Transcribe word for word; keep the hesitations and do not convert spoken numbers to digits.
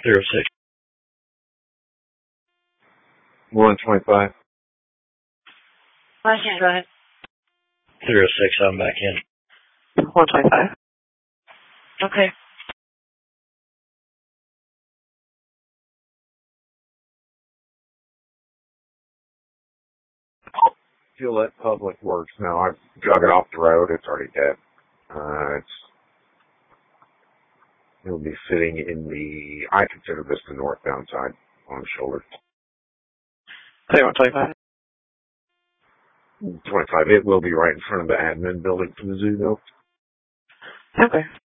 Zero six. one twenty-five. I can't go ahead. Zero six, I'm back in. one twenty-five. Okay. Gillette Public Works. No, I've dug it off the road. It's already dead. Uh, it's, it'll be sitting in the, I consider this the northbound side on the shoulder. Okay, one twenty-five. twenty-five. It will be right in front of the admin building for the zoo, though. Okay.